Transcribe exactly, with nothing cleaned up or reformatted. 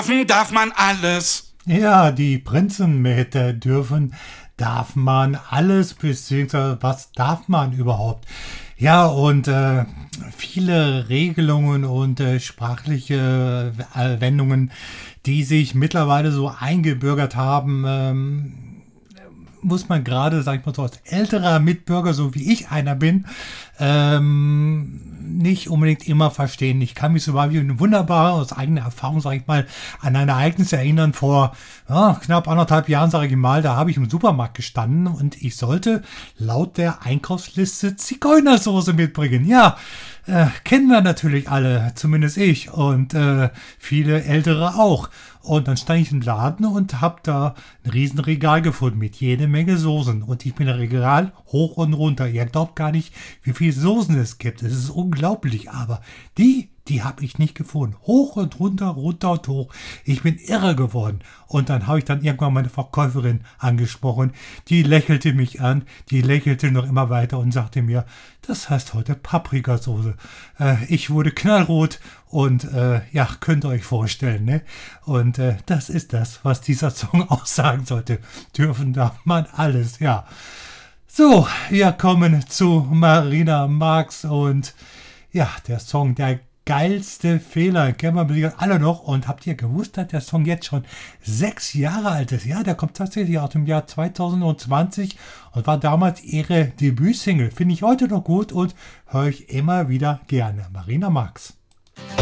darf man alles. Ja, die Prinzenmädchen dürfen, darf man alles, beziehungsweise was darf man überhaupt? Ja, und äh, viele Regelungen und äh, sprachliche äh, Wendungen, die sich mittlerweile so eingebürgert haben, ähm, muss man gerade, sag ich mal so, als älterer Mitbürger, so wie ich einer bin, ähm, nicht unbedingt immer verstehen. Ich kann mich so wunderbar aus eigener Erfahrung, sage ich mal, an ein Ereignis erinnern. Vor ja, knapp anderthalb Jahren, sage ich mal, da habe ich im Supermarkt gestanden und ich sollte laut der Einkaufsliste Zigeunersoße mitbringen. Ja, äh, kennen wir natürlich alle, zumindest ich und äh, viele Ältere auch. Und dann stand ich im Laden und habe da ein Riesenregal gefunden mit jede Menge Soßen. Und ich bin im Regal hoch und runter. Ihr glaubt gar nicht, wie viele Soßen es gibt. Es ist unglaublich. Aber die, die habe ich nicht gefunden. Hoch und runter, runter und hoch. Ich bin irre geworden. Und dann habe ich dann irgendwann meine Verkäuferin angesprochen. Die lächelte mich an. Die lächelte noch immer weiter und sagte mir, das heißt heute Paprikasauce. Äh, ich wurde knallrot und äh, ja, könnt ihr euch vorstellen, ne? Und äh, das ist das, was dieser Song aussagen sollte. Dürfen darf man alles, ja. So, wir kommen zu Marina Marx und ja, der Song, der geilste Fehler, kennen wir sicher alle noch. Und habt ihr gewusst, dass der Song jetzt schon sechs Jahre alt ist? Ja, der kommt tatsächlich aus dem Jahr zwanzig zwanzig und war damals ihre Debütsingle. Finde ich heute noch gut und höre ich immer wieder gerne. Marina Marx.